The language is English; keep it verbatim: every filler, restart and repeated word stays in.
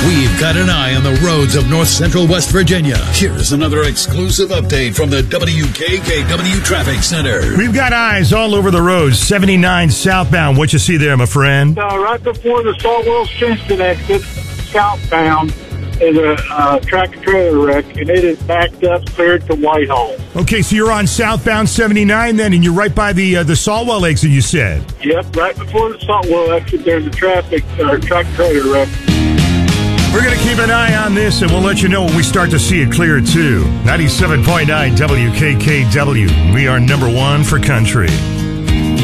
We've got an eye on the roads of north central West Virginia. Here's another exclusive update from the W K K W Traffic Center. We've got eyes all over the roads. seventy-nine southbound. What you see there, my friend? Uh, right before the Saltwell Shinston exit, southbound, is a uh, tractor-trailer wreck, and it is backed up, cleared to Whitehall. Okay, so you're on southbound seventy-nine then, and you're right by the uh, the Saltwell exit, you said? Yep, right before the Saltwell exit, there's a traffic uh, tractor-trailer wreck. We're going to keep an eye on this, and we'll let you know when we start to see it clear, too. ninety-seven point nine W K K W. We are number one for country.